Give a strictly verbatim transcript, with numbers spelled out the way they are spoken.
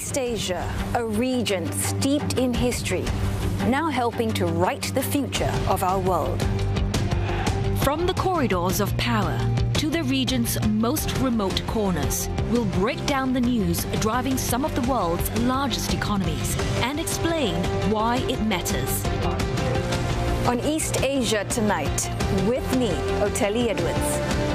East Asia, a region steeped in history, now helping to write the future of our world. From the corridors of power to the region's most remote corners, we'll break down the news driving some of the world's largest economies and explain why it matters. On East Asia Tonight, with me, Oteli Edwards.